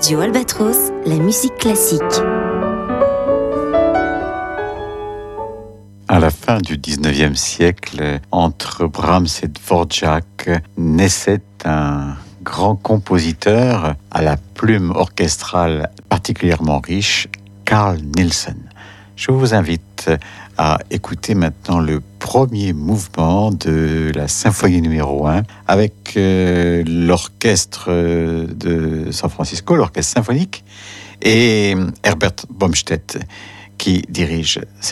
Radio Albatros, la musique classique. À la fin du 19e siècle, entre Brahms et Dvorak, naissait un grand compositeur à la plume orchestrale particulièrement riche, Carl Nielsen. Je vous invite à écouter maintenant le premier mouvement de la symphonie numéro 1 avec l'orchestre de San Francisco, l'orchestre symphonique, et Herbert Bomstedt qui dirige cette